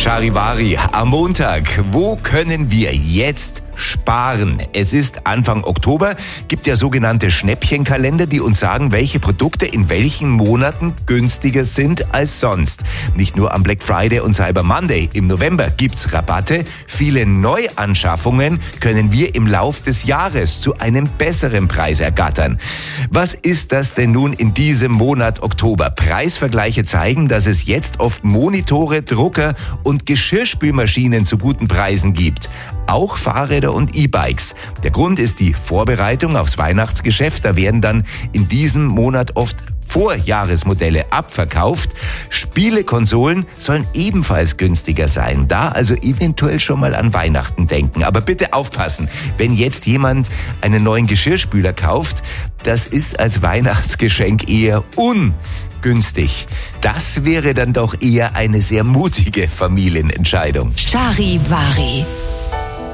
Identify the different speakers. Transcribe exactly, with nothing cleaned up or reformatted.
Speaker 1: Charivari am Montag. Wo können wir jetzt sparen? Es ist Anfang Oktober, gibt ja sogenannte Schnäppchenkalender, die uns sagen, welche Produkte in welchen Monaten günstiger sind als sonst. Nicht nur am Black Friday und Cyber Monday. Im November gibt's Rabatte. Viele Neuanschaffungen können wir im Lauf des Jahres zu einem besseren Preis ergattern. Was ist das denn nun in diesem Monat Oktober? Preisvergleiche zeigen, dass es jetzt oft Monitore, Drucker und Geschirrspülmaschinen zu guten Preisen gibt. Auch Fahrräder und E-Bikes. Der Grund ist die Vorbereitung aufs Weihnachtsgeschäft. Da werden dann in diesem Monat oft Vorjahresmodelle abverkauft. Spielekonsolen sollen ebenfalls günstiger sein. Da also eventuell schon mal an Weihnachten denken. Aber bitte aufpassen, wenn jetzt jemand einen neuen Geschirrspüler kauft, das ist als Weihnachtsgeschenk eher ungünstig. Das wäre dann doch eher eine sehr mutige Familienentscheidung.
Speaker 2: Charivari.